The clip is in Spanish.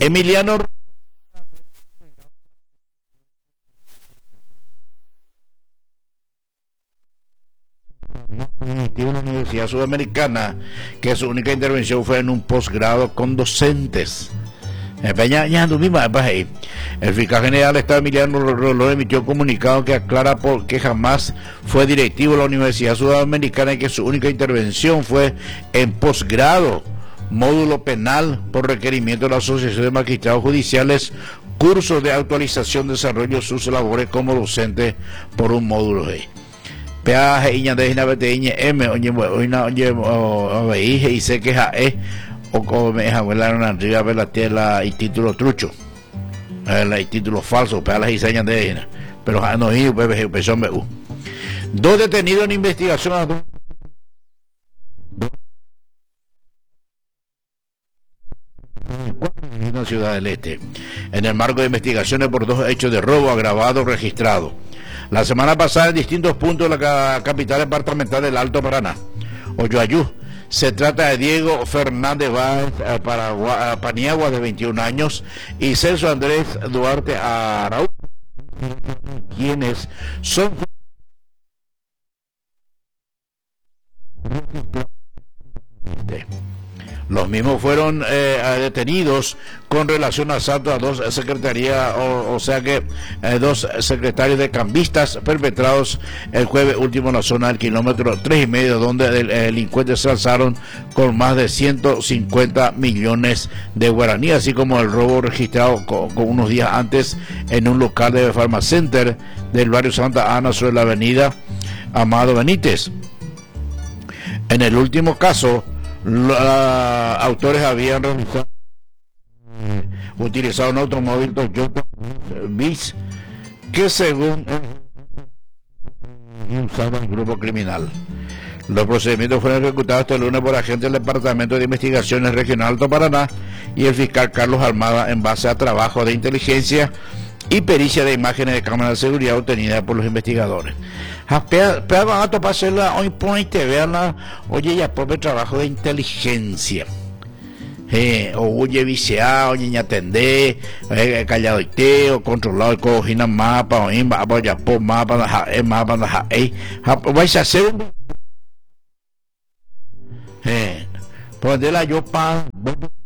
Emiliano de una universidad sudamericana, que su única intervención fue en un posgrado con docentes. El fiscal general Estado Emiliano Rolón emitió un comunicado que aclara que jamás fue directivo de la Universidad Sudamericana y que su única intervención fue en posgrado, módulo penal, por requerimiento de la Asociación de Magistrados Judiciales, cursos de actualización, desarrollo de sus labores como docente por un módulo G. Peaje iña de ina beteñe M oye y sé que jae o como me hablaron arriba de la tela y título trucho, y título falso, para las diseñas de ella, pero no es dos detenidos en investigación en la Ciudad del Este, en el marco de investigaciones por 2 hechos de robo agravado registrado la semana pasada en distintos puntos de la capital departamental del Alto Paraná, Oyoayú. Se trata de Diego Fernández Báez Paniagua, de 21 años, y Celso Andrés Duarte Araújo, quienes son los mismos fueron detenidos con relación a asalto a 2 secretarías, o sea que 2 secretarios de cambistas perpetrados el jueves último en la zona del kilómetro 3,5, donde delincuentes se alzaron con más de 150 millones de guaraníes, así como el robo registrado con unos días antes en un local de Farmacenter del barrio Santa Ana sobre la avenida Amado Benítez. En el último caso, los autores habían utilizado un automóvil Toyota Bis que según usaba el grupo criminal. Los procedimientos fueron ejecutados este lunes por agentes del Departamento de Investigaciones Regional Alto Paraná y el fiscal Carlos Almada en base a trabajo de inteligencia y pericia de imágenes de cámaras de seguridad obtenidas por los investigadores. Van a topar la hoy point vean oye ya por el trabajo de inteligencia. Oye viciado, oye atendé, callado y teo, controlado, cogina mapa, o imba, ya por mapa, mapa, vais a hacer un ponerla yo para